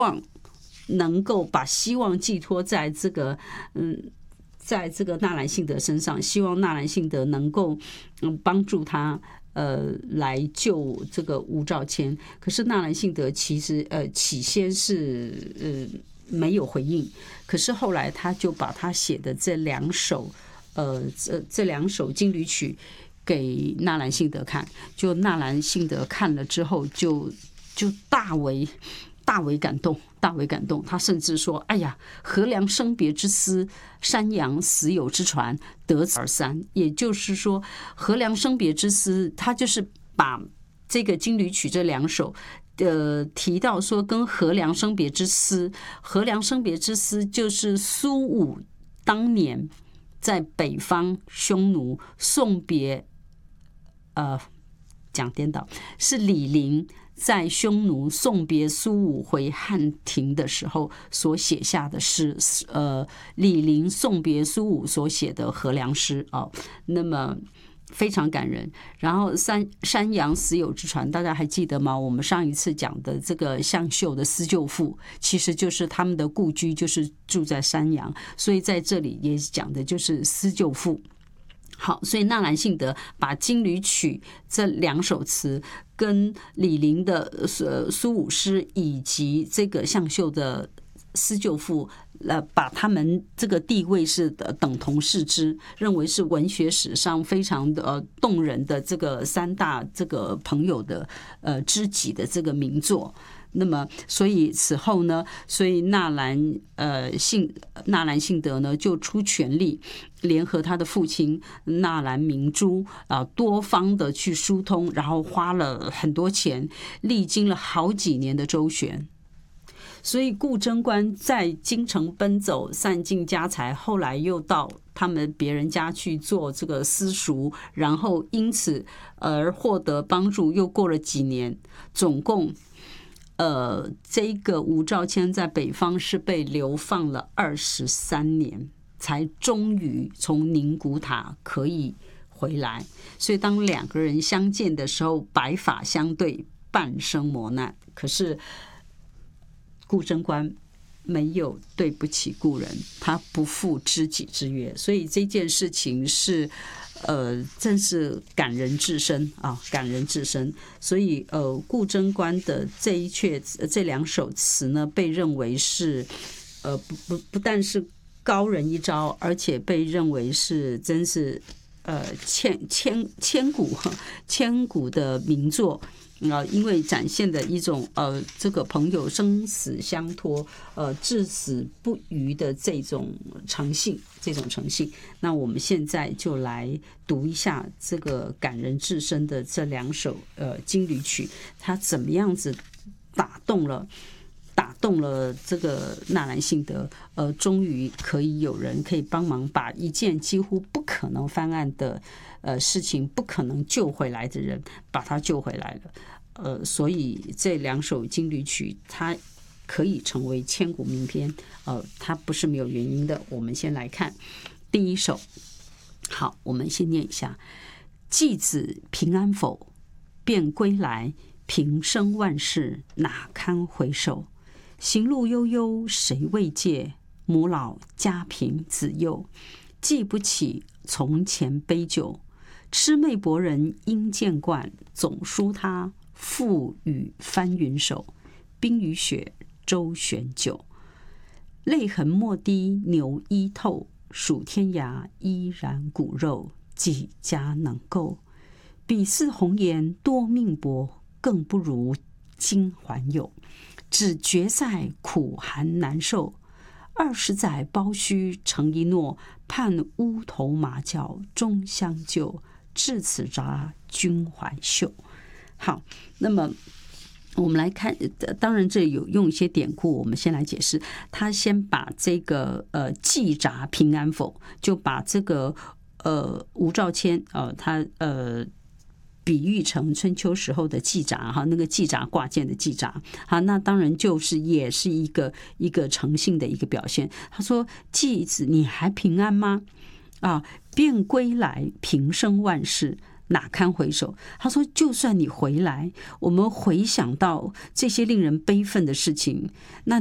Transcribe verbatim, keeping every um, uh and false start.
望能够把希望寄托在这个嗯，在这个纳兰性德身上，希望纳兰性德能够嗯帮助他呃来救这个吴兆谦。可是纳兰性德其实呃起先是呃没有回应，可是后来他就把他写的这两首呃这这两首金缕曲给纳兰性德看，就纳兰性德看了之后就就大为大为感动，大为感动。他甚至说：“哎呀，河梁生别之思，山阳死有之传，得此而三。”也就是说，河梁生别之思，他就是把这个金缕曲这两首。呃，提到说跟河梁生别之思，河梁生别之思就是苏武当年在北方匈奴送别，呃，讲颠倒，是李陵在匈奴送别苏武回汉庭的时候所写下的诗，呃，李陵送别苏武所写的河梁诗哦，那么。非常感人。然后山山阳死有之传，大家还记得吗？我们上一次讲的这个向秀的思旧赋，其实就是他们的故居就是住在山阳，所以在这里也讲的就是思旧赋。好，所以纳兰性德把金缕曲这两首词跟李陵的呃苏武诗以及这个向秀的思旧赋，呃，把他们这个地位是等同视之，认为是文学史上非常的呃动人的这个三大这个朋友的呃知己的这个名作。那么，所以此后呢，所以纳兰呃性纳兰性德呢就出全力，联合他的父亲纳兰明珠啊，多方的去疏通，然后花了很多钱，历经了好几年的周旋。所以顾贞观在京城奔走，散尽家财，后来又到他们别人家去做这个私塾，然后因此而获得帮助。又过了几年，总共呃，这个吴兆谦在北方是被流放了二十三年，才终于从宁古塔可以回来。所以当两个人相见的时候，白发相对，半生磨难。可是顾贞观没有对不起故人，他不负知己之约，所以这件事情是，呃，真是感人至深啊，感人至深。所以，呃，顾贞观的这一阙这两首词呢，被认为是，呃，不不不但是高人一招，而且被认为是真是，呃，千千千古千古的名作。呃，因为展现的一种呃，这个朋友生死相托，呃，至死不渝的这种诚信，这种诚信。那我们现在就来读一下这个感人至深的这两首呃金缕曲，它怎么样子打动了。打动了这个纳兰性德，呃，终于可以有人可以帮忙把一件几乎不可能翻案的呃事情，不可能救回来的人，把他救回来了。呃，所以这两首金缕曲，它可以成为千古名篇。呃，它不是没有原因的。我们先来看第一首。好，我们先念一下：继子平安否？便归来，平生万事哪堪回首？行路悠悠谁慰藉？母老家贫子幼，记不起从前悲旧。魑魅博人应见惯，总输他覆雨翻云手。冰与雪周旋久，泪痕莫滴牛衣透。数天涯依然骨肉，几家能够？比似红颜多命薄，更不如金环有。只觉在苦寒难受，二十载包须成一诺。盼乌头马脚终相救，至此札君怀袖。好，那么我们来看，当然这有用一些典故，我们先来解释。他先把这个呃季札平安否，就把这个呃吴兆谦呃他呃。比喻成春秋时候的季札哈，那个季札挂件的季札，好，那当然就是也是一个一个诚信的一个表现。他说：“季子，你还平安吗？啊，便归来，平生万事哪堪回首？他说，就算你回来，我们回想到这些令人悲愤的事情，那